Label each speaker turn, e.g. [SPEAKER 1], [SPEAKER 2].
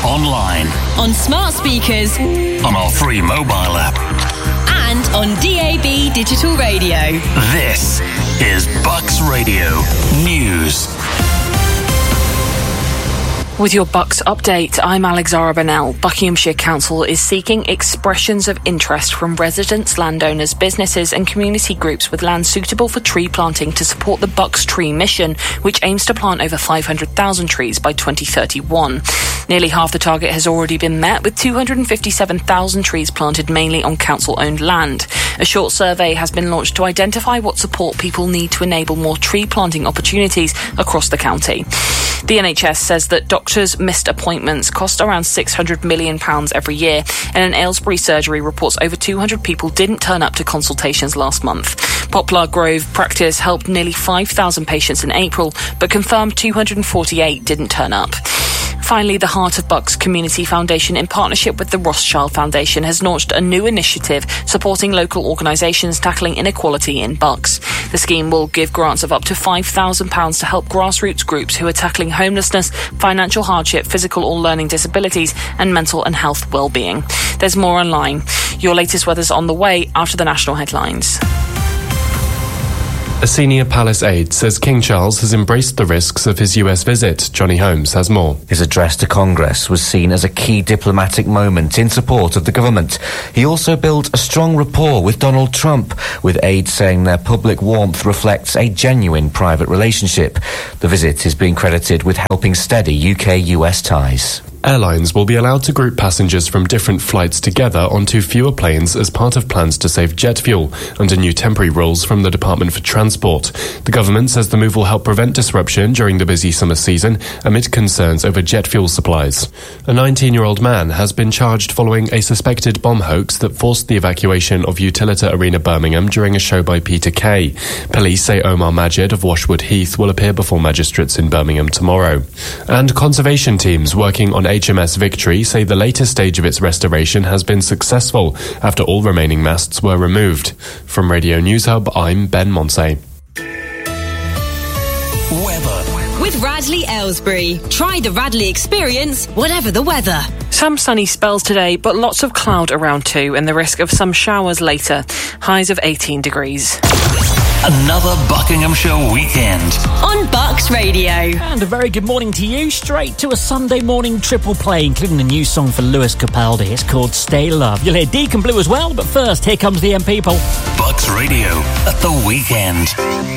[SPEAKER 1] online,
[SPEAKER 2] on smart speakers,
[SPEAKER 1] on our free mobile app,
[SPEAKER 2] and on DAB digital radio.
[SPEAKER 1] This is Bucks Radio News.
[SPEAKER 3] With your Bucks update, I'm Alexandra Bennell. Buckinghamshire Council is seeking expressions of interest from residents, landowners, businesses and community groups with land suitable for tree planting to support the Bucks Tree Mission, which aims to plant over 500,000 trees by 2031. Nearly half the target has already been met, with 257,000 trees planted mainly on council-owned land. A short survey has been launched to identify what support people need to enable more tree planting opportunities across the county. The NHS says that doctors' missed appointments cost around £600 million every year, and an Aylesbury surgery reports over 200 people didn't turn up to consultations last month. Poplar Grove practice helped nearly 5,000 patients in April, but confirmed 248 didn't turn up. Finally, the Heart of Bucks Community Foundation, in partnership with the Rothschild Foundation, has launched a new initiative supporting local organisations tackling inequality in Bucks. The scheme will give grants of up to £5,000 to help grassroots groups who are tackling homelessness, financial hardship, physical or learning disabilities and mental and health well-being. There's more online. Your latest weather's on the way after the national headlines.
[SPEAKER 4] A senior palace aide says King Charles has embraced the risks of his US visit. Johnny Holmes has more.
[SPEAKER 5] His address to Congress was seen as a key diplomatic moment in support of the government. He also built a strong rapport with Donald Trump, with aides saying their public warmth reflects a genuine private relationship. The visit is being credited with helping steady UK-US ties.
[SPEAKER 4] Airlines will be allowed to group passengers from different flights together onto fewer planes as part of plans to save jet fuel under new temporary rules from the Department for Transport. The government says the move will help prevent disruption during the busy summer season amid concerns over jet fuel supplies. A 19-year-old man has been charged following a suspected bomb hoax that forced the evacuation of Utilita Arena Birmingham during a show by Peter Kay. Police say Omar Majid of Washwood Heath will appear before magistrates in Birmingham tomorrow. And conservation teams working on HMS Victory say the latest stage of its restoration has been successful after all remaining masts were removed. From Radio News Hub, I'm Ben Monsey.
[SPEAKER 1] Weather.
[SPEAKER 2] With Radley Aylesbury. Try the Radley experience, whatever the weather.
[SPEAKER 3] Some sunny spells today, but lots of cloud around too, and the risk of some showers later. Highs of 18 degrees.
[SPEAKER 1] Another Buckinghamshire weekend
[SPEAKER 2] on Bucks Radio.
[SPEAKER 6] And a very good morning to you. Straight to a Sunday morning triple play, including a new song for Lewis Capaldi. It's called Stay Love. You'll hear Deacon Blue as well, but first, here comes the M People.
[SPEAKER 1] Bucks Radio at the weekend.